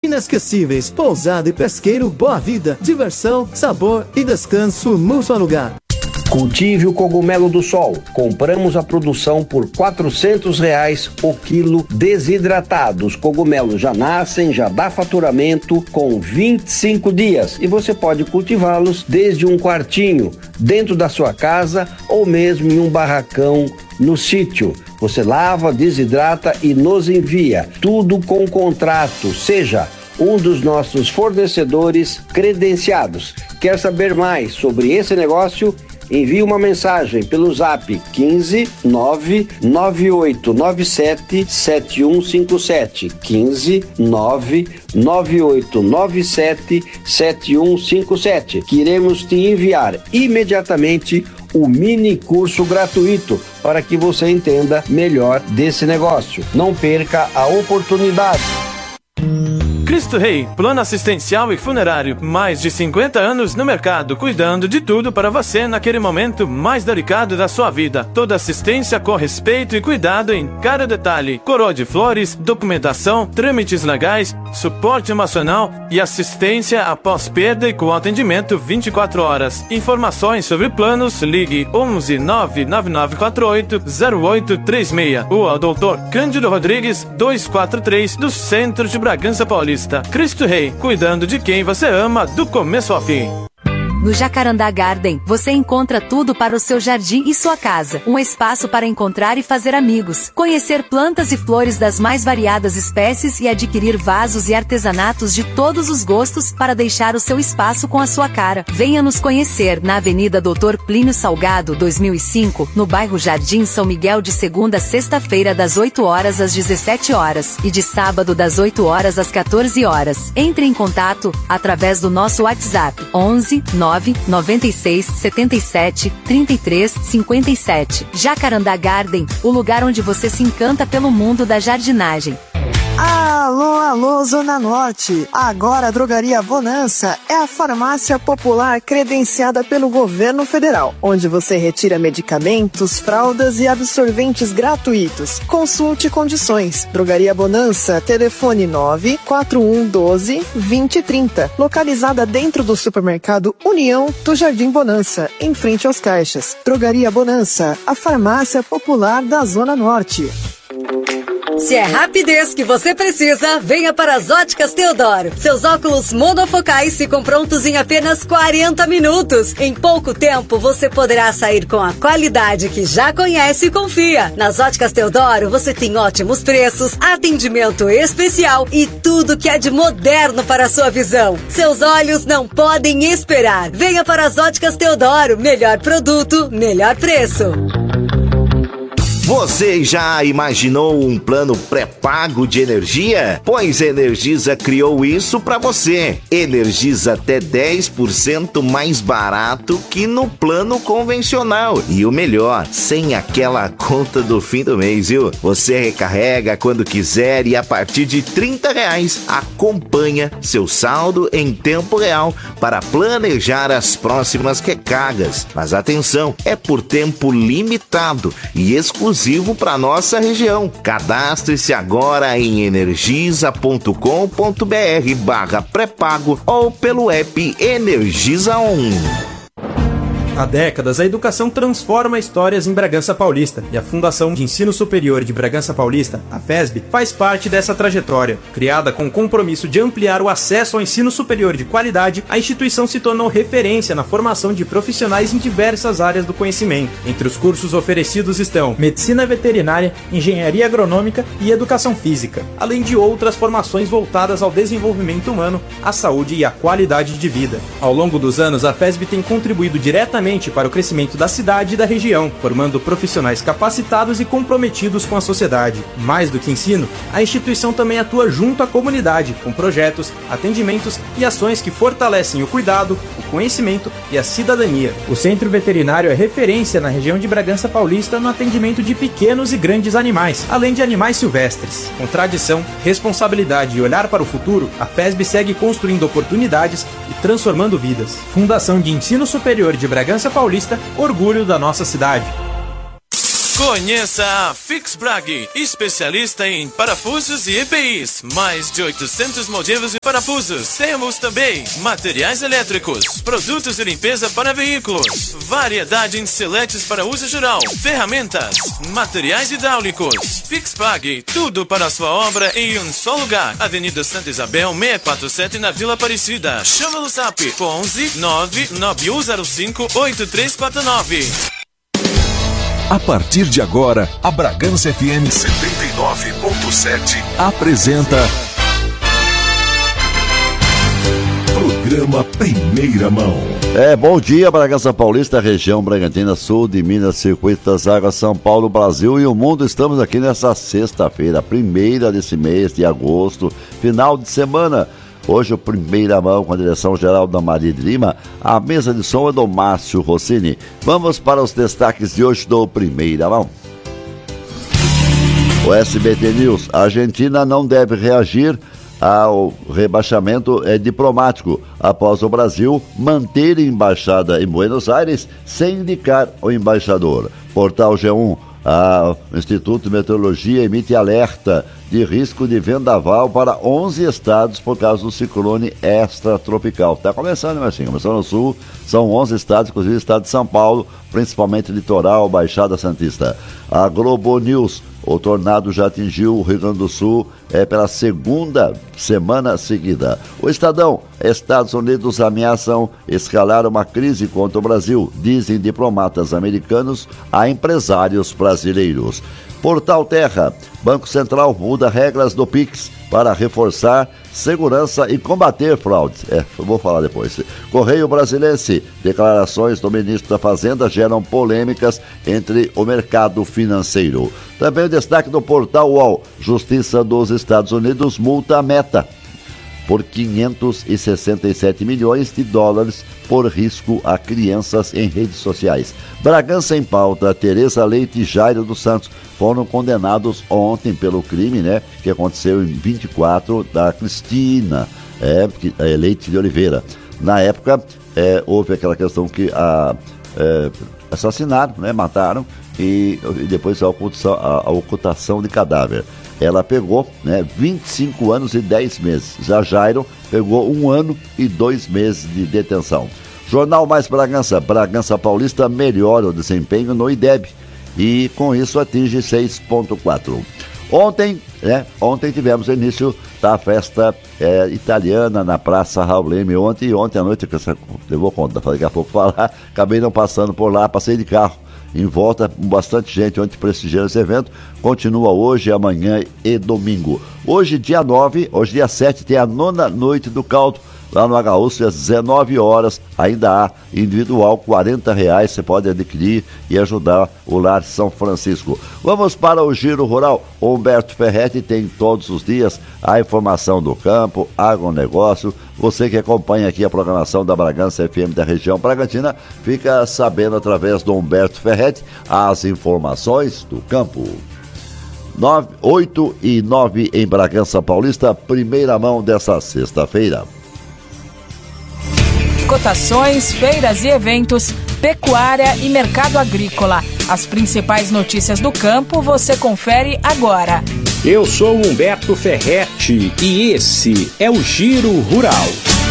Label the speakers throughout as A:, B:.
A: inesquecíveis. Pousada e pesqueiro Boa Vida. Diversão, sabor e descanso num só lugar.
B: Cultive o cogumelo do sol. Compramos a produção por R$400 o quilo desidratado. Os cogumelos já nascem, já dá faturamento com 25 dias e você pode cultivá-los desde um quartinho, dentro da sua casa ou mesmo em um barracão no sítio. Você lava, desidrata e nos envia. Tudo com contrato, seja um dos nossos fornecedores credenciados. Quer saber mais sobre esse negócio? Envie uma mensagem pelo zap 15 99897 7157. 15 99897 7157. Que iremos te enviar imediatamente o mini curso gratuito para que você entenda melhor desse negócio. Não perca a oportunidade.
C: Cristo Rei, plano assistencial e funerário. Mais de 50 anos no mercado, cuidando de tudo para você naquele momento mais delicado da sua vida. Toda assistência com respeito e cuidado em cada detalhe. Coroa de flores, documentação, trâmites legais, suporte emocional e assistência após perda e com atendimento 24 horas. Informações sobre planos, ligue 11 99948 0836 ou ao Dr. Cândido Rodrigues 243 do Centro de Bragança Paulista. Cristo Rei, cuidando de quem você ama do começo ao fim.
D: No Jacarandá Garden, você encontra tudo para o seu jardim e sua casa. Um espaço para encontrar e fazer amigos, conhecer plantas e flores das mais variadas espécies e adquirir vasos e artesanatos de todos os gostos para deixar o seu espaço com a sua cara. Venha nos conhecer na Avenida Dr. Plínio Salgado, 2005, no bairro Jardim São Miguel, de segunda a sexta-feira das 8 horas às 17 horas e de sábado das 8 horas às 14 horas. Entre em contato através do nosso WhatsApp 11 996 77 33 57. Jacarandá Garden, o lugar onde você se encanta pelo mundo da jardinagem.
E: Alô, alô, Zona Norte! Agora a Drogaria Bonança é a farmácia popular credenciada pelo governo federal, onde você retira medicamentos, fraldas e absorventes gratuitos. Consulte condições. Drogaria Bonança, telefone 94112 2030, localizada dentro do supermercado União do Jardim Bonança, em frente aos caixas. Drogaria Bonança, a farmácia popular da Zona Norte.
F: Se é rapidez que você precisa, venha para as Óticas Teodoro. Seus óculos monofocais ficam prontos em apenas 40 minutos. Em pouco tempo, você poderá sair com a qualidade que já conhece e confia. Nas Óticas Teodoro, você tem ótimos preços, atendimento especial e tudo que é de moderno para a sua visão. Seus olhos não podem esperar. Venha para as Óticas Teodoro. Melhor produto, melhor preço.
G: Você já imaginou um plano pré-pago de energia? Pois a Energisa criou isso para você. Energisa até 10% mais barato que no plano convencional. E o melhor, sem aquela conta do fim do mês, viu? Você recarrega quando quiser e a partir de R$30 acompanha seu saldo em tempo real para planejar as próximas recargas. Mas atenção, é por tempo limitado e exclusivo para nossa região. Cadastre-se agora em energisa.com.br/pré-pago ou pelo app Energisa On.
H: Há décadas, a educação transforma histórias em Bragança Paulista e a Fundação de Ensino Superior de Bragança Paulista, a FESB, faz parte dessa trajetória. Criada com o compromisso de ampliar o acesso ao ensino superior de qualidade, a instituição se tornou referência na formação de profissionais em diversas áreas do conhecimento. Entre os cursos oferecidos estão Medicina Veterinária, Engenharia Agronômica e Educação Física, além de outras formações voltadas ao desenvolvimento humano, à saúde e à qualidade de vida. Ao longo dos anos, a FESB tem contribuído diretamente para o crescimento da cidade e da região, formando profissionais capacitados e comprometidos com a sociedade. Mais do que ensino, a instituição também atua junto à comunidade, com projetos, atendimentos e ações que fortalecem o cuidado, o conhecimento e a cidadania. O Centro Veterinário é referência na região de Bragança Paulista no atendimento de pequenos e grandes animais, além de animais silvestres. Com tradição, responsabilidade e olhar para o futuro, a FESB segue construindo oportunidades e transformando vidas. Fundação de Ensino Superior de Bragança Paulista, orgulho da nossa cidade.
C: Conheça a Fixbrag, especialista em parafusos e EPIs. Mais de 800 modelos e parafusos. Temos também materiais elétricos, produtos de limpeza para veículos, variedade em seletes para uso geral, ferramentas, materiais hidráulicos. Fixbrag, tudo para a sua obra em um só lugar. Avenida Santa Isabel, 647 na Vila Aparecida. Chama no Zap 11 99105 8349.
I: A partir de agora, a Bragança FM 79.7 apresenta Programa Primeira Mão.
J: Bom dia, Bragança Paulista, região Bragantina, sul de Minas, Circuito das Águas, São Paulo, Brasil e o mundo. Estamos aqui nessa sexta-feira, primeira desse mês de agosto, final de semana. Hoje o Primeira Mão com a direção geral da Maria de Lima. A mesa de som é do Márcio Rossini. Vamos para os destaques de hoje do Primeira Mão. O SBT News: a Argentina não deve reagir ao rebaixamento diplomático após o Brasil manter a embaixada em Buenos Aires sem indicar o embaixador. Portal G1: o Instituto de Meteorologia emite alerta de risco de vendaval para 11 estados por causa do ciclone extratropical. Está começando, Marcinho. Começou no sul, são 11 estados, inclusive o estado de São Paulo, principalmente litoral, Baixada Santista. A Globo News: o tornado já atingiu o Rio Grande do Sul pela segunda semana seguida. O Estadão: Estados Unidos ameaçam escalar uma crise contra o Brasil, dizem diplomatas americanos a empresários brasileiros. Portal Terra: Banco Central muda regras do Pix para reforçar segurança e combater fraudes. Vou falar depois. Correio Brasilense: declarações do ministro da Fazenda geram polêmicas entre o mercado financeiro. Também o destaque do Portal UOL: Justiça dos Estados Unidos multa a Meta por 567 milhões de dólares por risco a crianças em redes sociais. Bragança em pauta: Tereza Leite e Jairo dos Santos foram condenados ontem pelo crime, que aconteceu em 24 da Cristina Leite de Oliveira. Na época, houve aquela questão que assassinaram, mataram, e depois a ocultação de cadáver. Ela pegou 25 anos e 10 meses. Já Jairo pegou 1 ano e 2 meses de detenção. Jornal Mais Bragança: Bragança Paulista melhora o desempenho no IDEB e com isso atinge 6,4. Ontem tivemos o início da festa italiana na Praça Raul Leme. Ontem à noite, eu vou contar, daqui a pouco falar, acabei não passando por lá, passei de carro. Em volta, bastante gente ontem prestigiando esse evento. Continua hoje, amanhã e domingo. Hoje, dia 9, hoje dia 7, tem a 9ª Noite do Caldo, lá no HUSP, às 19 horas. Ainda há individual, R$40. Você pode adquirir e ajudar o Lar São Francisco. Vamos para o Giro Rural. O Humberto Ferretti tem todos os dias a informação do campo, agronegócio. Você que acompanha aqui a programação da Bragança FM da região Bragantina, fica sabendo através do Humberto Ferretti as informações do campo. 8 e 9 em Bragança Paulista, primeira mão dessa sexta-feira.
K: Cotações, feiras e eventos, pecuária e mercado agrícola. As principais notícias do campo você confere agora.
L: Eu sou Humberto Ferretti e esse é o Giro Rural.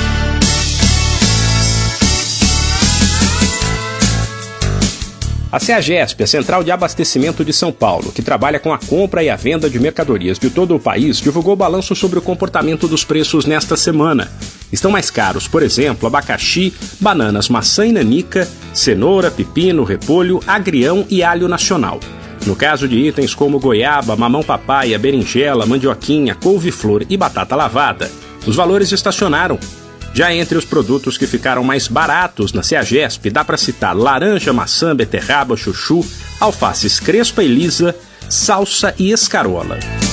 L: A CEAGESP, a Central de Abastecimento de São Paulo, que trabalha com a compra e a venda de mercadorias de todo o país, divulgou o balanço sobre o comportamento dos preços nesta semana. Estão mais caros, por exemplo, abacaxi, bananas, maçã e nanica, cenoura, pepino, repolho, agrião e alho nacional. No caso de itens como goiaba, mamão-papaya, berinjela, mandioquinha, couve-flor e batata lavada, os valores estacionaram. Já entre os produtos que ficaram mais baratos na CEAGESP, dá para citar laranja, maçã, beterraba, chuchu, alfaces crespa e lisa, salsa e escarola.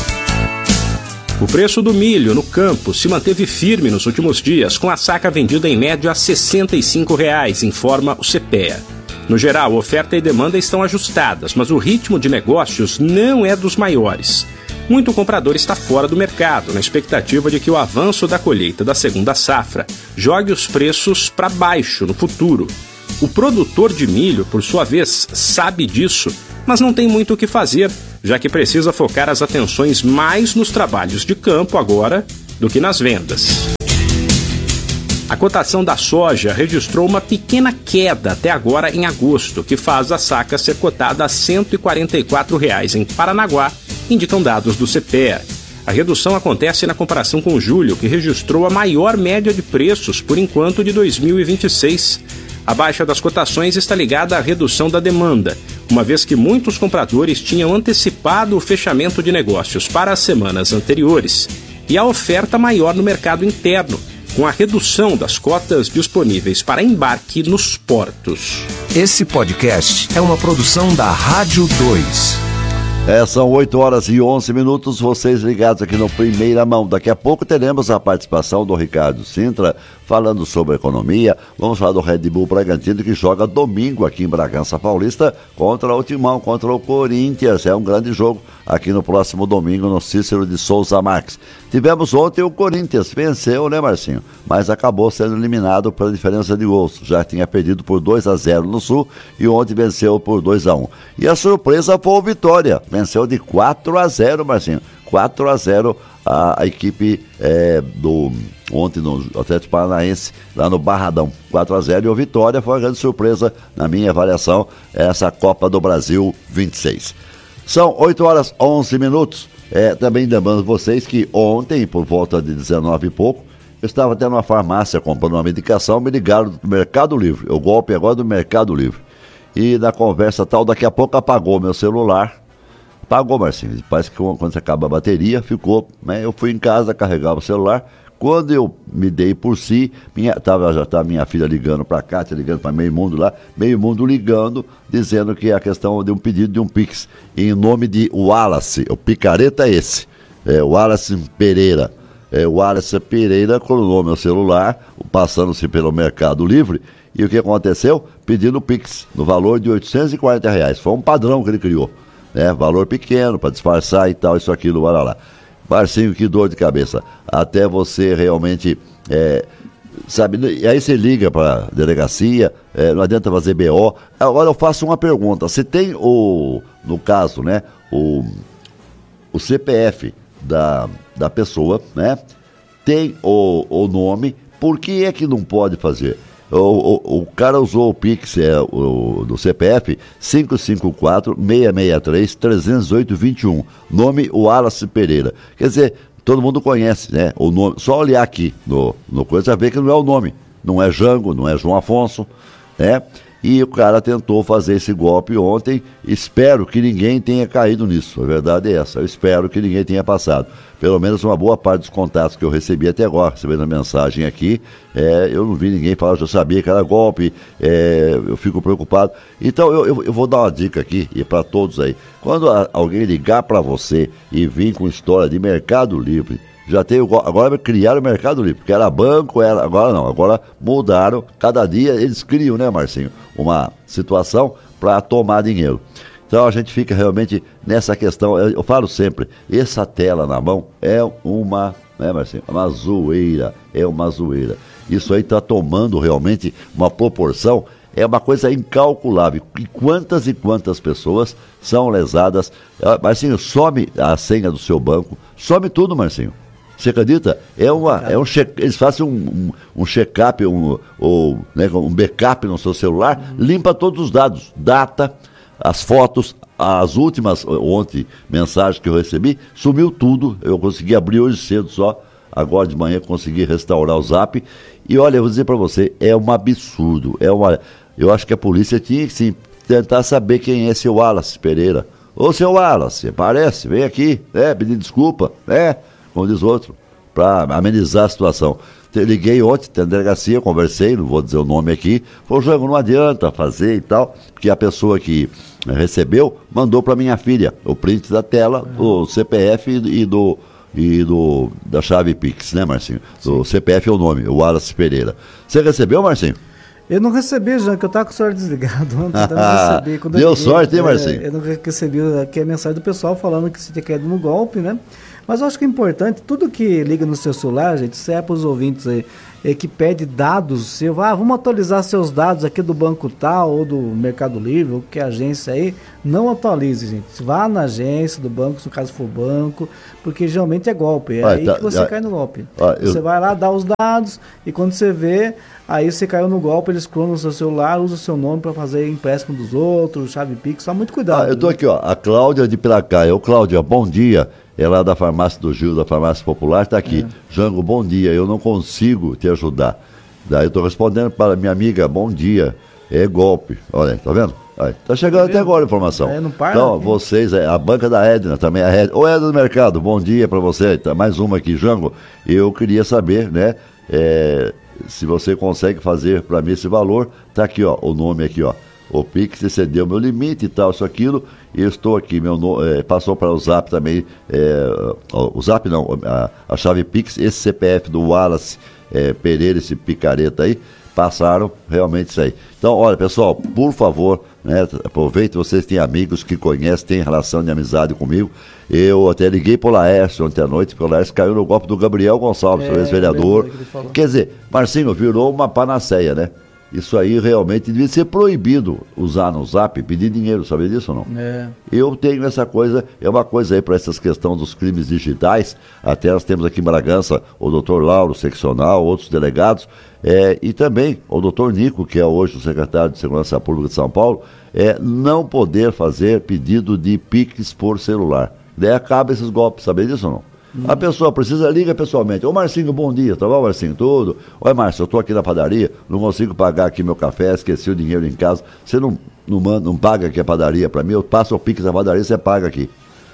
L: O preço do milho no campo se manteve firme nos últimos dias, com a saca vendida em média a R$ 65,00, informa o CPEA. No geral, oferta e demanda estão ajustadas, mas o ritmo de negócios não é dos maiores. Muito comprador está fora do mercado, na expectativa de que o avanço da colheita da segunda safra jogue os preços para baixo no futuro. O produtor de milho, por sua vez, sabe disso mas não tem muito o que fazer, já que precisa focar as atenções mais nos trabalhos de campo agora do que nas vendas. A cotação da soja registrou uma pequena queda até agora em agosto, que faz a saca ser cotada a R$ 144,00 em Paranaguá, indicam dados do CPEA. A redução acontece na comparação com julho, que registrou a maior média de preços por enquanto de 2026. A baixa das cotações está ligada à redução da demanda, uma vez que muitos compradores tinham antecipado o fechamento de negócios para as semanas anteriores, e a oferta maior no mercado interno, com a redução das cotas disponíveis para embarque nos portos.
I: Esse podcast é uma produção da Rádio 2.
J: São 8h11, vocês ligados aqui no Primeira Mão. Daqui a pouco teremos a participação do Ricardo Sintra falando sobre economia. Vamos falar do Red Bull Bragantino, que joga domingo aqui em Bragança Paulista contra o Timão, contra o Corinthians. É um grande jogo aqui no próximo domingo no Cícero de Souza Marques. Tivemos ontem o Corinthians, venceu, né, Marcinho? Mas acabou sendo eliminado pela diferença de gols. Já tinha perdido por 2-0 no Sul e ontem venceu por 2-1. E a surpresa foi o Vitória. Venceu de 4-0, Marcinho. 4-0 a equipe ontem no Atlético Paranaense, lá no Barradão. 4-0 e o Vitória foi uma grande surpresa, na minha avaliação, essa Copa do Brasil 26. São 8h11. Também lembrando vocês que ontem, por volta de 19 e pouco, eu estava até numa farmácia comprando uma medicação, me ligaram do Mercado Livre. O golpe agora do Mercado Livre. E na conversa tal, daqui a pouco apagou meu celular. Apagou, Marcinho. Parece que quando você acaba a bateria, ficou, né? Eu fui em casa, carregava o celular. Quando eu me dei por si, já estava minha filha ligando para cá, ligando para Meio Mundo lá, Meio Mundo ligando, dizendo que a questão de um pedido de um Pix em nome de Wallace. O picareta é esse, Wallace Pereira. O Wallace Pereira colocou meu celular, passando-se pelo Mercado Livre, e o que aconteceu? Pedindo Pix, no valor de R$840. Foi um padrão que ele criou, né? Valor pequeno, para disfarçar e tal, isso, aquilo, lá. Marcinho, que dor de cabeça. Até você realmente, sabe, e aí você liga para a delegacia, não adianta fazer BO. Agora eu faço uma pergunta, se tem no caso, né, o CPF da pessoa, né, tem o nome, por que é que não pode fazer? O cara usou o Pix do CPF 554-663-308-21, nome Wallace Pereira. Quer dizer, todo mundo conhece, né? O nome, só olhar aqui no coisa, ver que não é o nome, não é Jango, não é João Afonso, né? E o cara tentou fazer esse golpe ontem. Espero que ninguém tenha caído nisso, a verdade é essa. Eu espero que ninguém tenha passado. Pelo menos uma boa parte dos contatos que eu recebi até agora, recebendo a mensagem aqui, eu não vi ninguém falar, eu já sabia que era golpe, eu fico preocupado. Então eu vou dar uma dica aqui, e para todos aí. Quando alguém ligar para você e vir com história de Mercado Livre, já tem, agora criaram o Mercado Livre, porque era banco, agora não, agora mudaram, cada dia eles criam, né, Marcinho, uma situação para tomar dinheiro. Então a gente fica realmente nessa questão, eu falo sempre, essa tela na mão é uma, né, Marcinho, uma zoeira, Isso aí está tomando realmente uma proporção, é uma coisa incalculável. E quantas pessoas são lesadas. Marcinho, some a senha do seu banco, some tudo, Marcinho. Você acredita? Eles fazem um check-up, um backup no seu celular, limpa todos os dados, data, as fotos, as últimas, ontem, mensagens que eu recebi, sumiu tudo. Eu consegui abrir hoje cedo só, agora de manhã consegui restaurar o Zap. E olha, eu vou dizer para você, é um absurdo. Eu acho que a polícia tinha que sim, tentar saber quem é esse Wallace Pereira. Ô, seu Wallace, aparece, vem aqui, pedir desculpa, como diz outro, para amenizar a situação. Liguei ontem, na delegacia, conversei, não vou dizer o nome aqui, falou, Jango, não adianta fazer e tal, porque a pessoa que recebeu mandou para minha filha o print da tela, do CPF da chave Pix, né, Marcinho? O CPF é o nome, o Wallace Pereira. Você recebeu, Marcinho?
M: Eu não recebi, Jango, que eu estava com o celular desligado ontem, então não recebi.
J: Deu sorte, hein, Marcinho?
M: Eu não recebi aqui a mensagem do pessoal falando que você tinha caído no golpe, né? Mas eu acho que é importante, tudo que liga no seu celular, gente, isso é para os ouvintes aí. que pede dados seu, vamos atualizar seus dados aqui do banco tal, ou do Mercado Livre, ou que agência aí, não atualize, gente. Vá na agência do banco, se o caso for banco, porque geralmente é golpe, aí que você cai no golpe. Você vai lá, dá os dados, e quando você vê, aí você caiu no golpe, eles clonam o seu celular, usam o seu nome para fazer empréstimo dos outros, chave Pix, só muito cuidado.
J: Eu tô aqui, a Cláudia de Piracaia. Ô Cláudia, bom dia. Ela é da farmácia do Gil, da farmácia popular, está aqui. Jango, bom dia, eu não consigo te ajudar. Daí eu estou respondendo para minha amiga, bom dia, é golpe. Olha, tá vendo? Tá chegando até agora a informação.
M: Não para,
J: então, vocês, a banca da Edna também, Ô Edna do Mercado, bom dia para você. Tá, mais uma aqui, Jango. Eu queria saber, né, se você consegue fazer para mim esse valor. Tá aqui, ó, o nome aqui, ó. O Pix excedeu meu limite e tal, isso, aquilo. E eu estou aqui, passou para o Zap também, o Zap não, a chave Pix, esse CPF do Wallace Pereira, esse picareta aí, passaram realmente isso aí. Então, olha, pessoal, por favor, né, aproveite, vocês têm amigos que conhecem, têm relação de amizade comigo. Eu até liguei para o Laércio ontem à noite, porque o Laércio caiu no golpe do Gabriel Gonçalves, o ex-vereador. Quer dizer, Marcinho, virou uma panaceia, né? Isso aí realmente devia ser proibido usar no Zap, pedir dinheiro, sabia disso ou não? Eu tenho essa coisa, é uma coisa aí para essas questões dos crimes digitais. Até nós temos aqui em Bragança o doutor Lauro, seccional, outros delegados, e também o doutor Nico, que é hoje o secretário de Segurança Pública de São Paulo, não poder fazer pedido de Pix por celular. Daí acaba esses golpes, sabia disso ou não? A pessoa precisa, liga pessoalmente. Ô Marcinho, bom dia, tá bom, Marcinho? Tudo? Oi, Márcio, eu tô aqui na padaria, não consigo pagar aqui meu café, esqueci o dinheiro em casa. Você não paga aqui a padaria pra mim, eu passo o Pix da padaria, você paga aqui.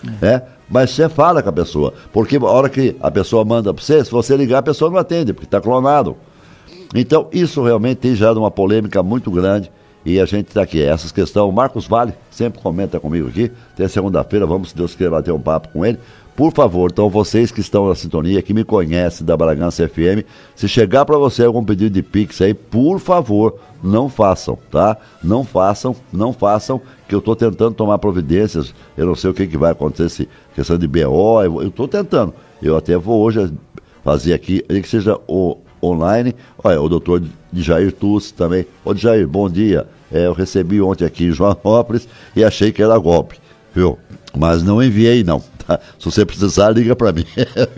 J: Mas você fala com a pessoa, porque a hora que a pessoa manda pra você, se você ligar, a pessoa não atende, porque tá clonado. Então, isso realmente tem gerado uma polêmica muito grande. E a gente está aqui, essas questões, o Marcos Vale sempre comenta comigo aqui, até segunda-feira, vamos, se Deus quiser, bater um papo com ele. Por favor, então vocês que estão na sintonia, que me conhecem da Bragança FM, se chegar para você algum pedido de Pix aí, por favor, não façam, tá? Não façam, que eu estou tentando tomar providências, eu não sei o que vai acontecer, questão de BO, eu estou tentando. Eu até vou hoje fazer aqui, que seja online. Olha, o doutor Jair Tussi também. Ô Jair, bom dia. Eu recebi ontem aqui em Joanópolis e achei que era golpe, viu? Mas não enviei não, tá? Se você precisar, liga para mim.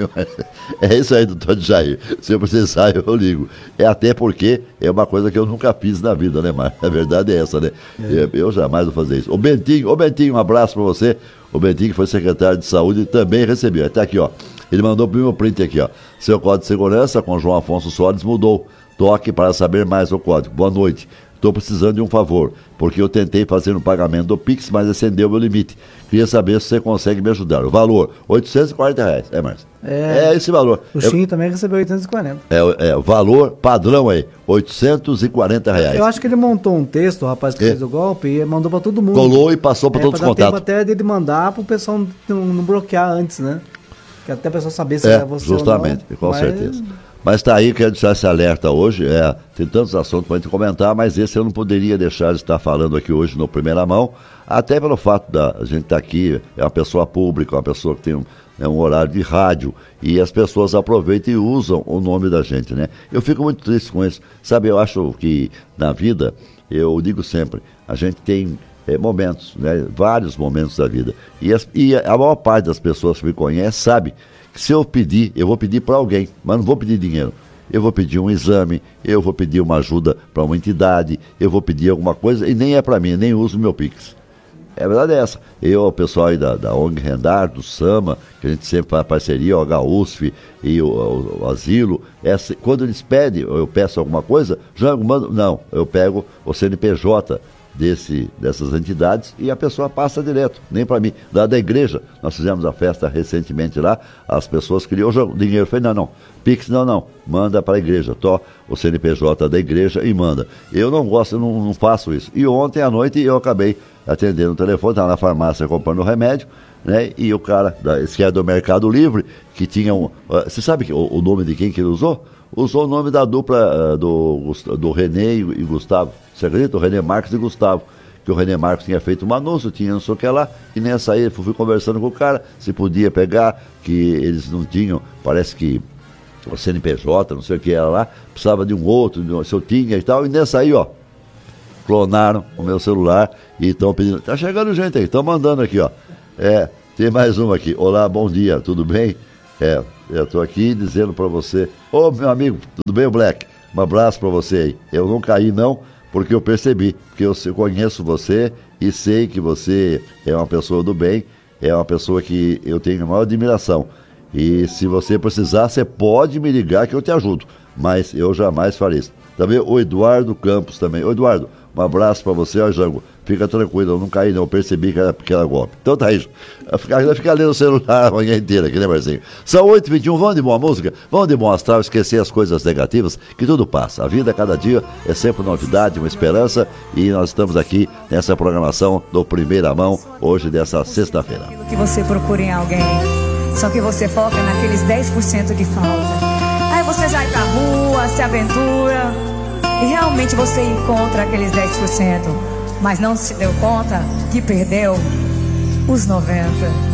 J: É isso aí, doutor Jair. Se eu precisar, eu ligo. Até porque é uma coisa que eu nunca fiz na vida, né, Mar? A verdade é essa, né? Eu jamais vou fazer isso. Ô Bentinho, um abraço para você. O Bentinho, que foi secretário de saúde, também recebeu. Até aqui, ó. Ele mandou pro meu print aqui, ó. Seu código de segurança com João Afonso Soares mudou. Toque para saber mais o código. Boa noite. Estou precisando de um favor, porque eu tentei fazer um pagamento do Pix, mas excedeu o meu limite. Queria saber se você consegue me ajudar. O valor, R$840. Márcio? Esse valor.
M: O Chinho também recebeu 840.
J: O valor padrão aí, R$840.
M: Eu acho que ele montou um texto, o rapaz que fez o golpe, e mandou para todo mundo.
J: Colou e passou para todos os contatos.
M: Tempo até dele mandar para o pessoal não bloquear antes, né? Que até a pessoa saber se é você
J: justamente, ou não. Com certeza. Mas está aí, quero deixar esse alerta hoje. Tem tantos assuntos para a gente comentar, mas esse eu não poderia deixar de estar falando aqui hoje no Primeira Mão, até pelo fato da gente estar aqui, é uma pessoa pública, uma pessoa que tem um horário de rádio, e as pessoas aproveitam e usam o nome da gente, né? Eu fico muito triste com isso. Sabe, eu acho que na vida, eu digo sempre, a gente tem momentos, né? Vários momentos da vida. E a maior parte das pessoas que me conhecem sabe que se eu pedir, eu vou pedir para alguém, mas não vou pedir dinheiro. Eu vou pedir um exame, eu vou pedir uma ajuda para uma entidade, eu vou pedir alguma coisa, e nem é para mim, nem uso o meu Pix. A verdade é essa. O pessoal aí da ONG Rendar, do Sama, que a gente sempre faz parceria, o HUSF e o Asilo, quando eles pedem, eu peço alguma coisa, eu pego o CNPJ dessas entidades e a pessoa passa direto, nem para mim. Da igreja, nós fizemos a festa recentemente lá, as pessoas queriam o dinheiro, eu falei, não, Pix não, manda para a igreja, o CNPJ da igreja e manda. Eu não gosto, eu não faço isso. E ontem à noite eu acabei atendendo o telefone, estava na farmácia comprando remédio, né? E o cara, esse que é do Mercado Livre, que tinha você sabe o nome de quem que ele usou? Usou o nome da dupla do René e Gustavo. Você acredita? O René Marques e Gustavo. Que o René Marques tinha feito um anúncio, tinha não sei o que lá, e nessa aí eu fui conversando com o cara, se podia pegar, que eles não tinham, parece que o CNPJ, não sei o que era lá, precisava de um outro, se eu tinha e tal, e nessa aí, ó, clonaram o meu celular e estão pedindo, tá chegando gente aí, estão mandando aqui, ó, tem mais uma aqui, olá, bom dia, tudo bem? Eu tô aqui dizendo pra você, ô meu amigo, tudo bem, Black? Um abraço pra você aí, eu não caí não, porque eu percebi, porque eu conheço você e sei que você é uma pessoa do bem, é uma pessoa que eu tenho a maior admiração. E se você precisar, você pode me ligar que eu te ajudo. Mas eu jamais farei isso. Também o Eduardo Campos também. Ô Eduardo, um abraço pra você, ó Jango. Fica tranquilo, eu não caí não, eu percebi que era golpe. Então tá aí, vai ficar lendo o celular a manhã inteira aqui, né Marcinho? São 8h21, vamos de boa música? Vamos de bom astral, esquecer as coisas negativas, que tudo passa. A vida, cada dia, é sempre novidade, uma esperança, e nós estamos aqui nessa programação do Primeira Mão, hoje dessa sexta-feira.
N: Aquilo que você procura em alguém, só que você foca naqueles 10% que falta. Aí você sai pra rua, se aventura, e realmente você encontra aqueles 10%. Mas não se deu conta que perdeu os 90%.